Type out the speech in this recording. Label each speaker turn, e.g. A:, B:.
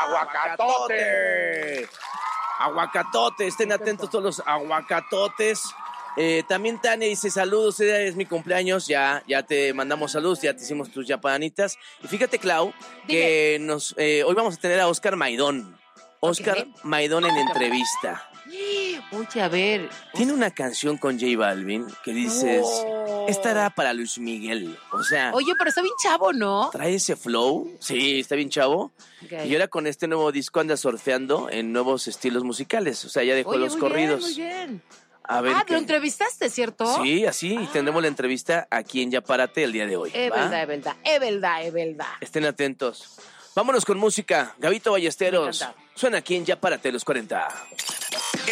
A: aguacatote. Aguacatote, estén atentos todos los aguacatotes. También Tania dice saludos, es mi cumpleaños, ya te mandamos saludos, ya te hicimos tus yapanitas. Y fíjate, Clau, que hoy vamos a tener a Oscar Maidón. Oscar Maidón en entrevista.
B: Oye, a ver.
A: Tiene una canción con J Balvin que dices, esta era para Luis Miguel. O sea.
B: Oye, pero está bien chavo, ¿no?
A: Trae ese flow. Sí, está bien chavo. Okay. Y ahora con este nuevo disco anda surfeando en nuevos estilos musicales. O sea, ya dejó los corridos.
B: Muy bien.
A: A ver
B: lo entrevistaste, ¿cierto?
A: Sí, así. Y tendremos la entrevista aquí en Ya Párate el día de hoy.
B: Es verdad.
A: Estén atentos. Vámonos con música. Gabito Ballesteros. Suena aquí en Ya Párate los 40.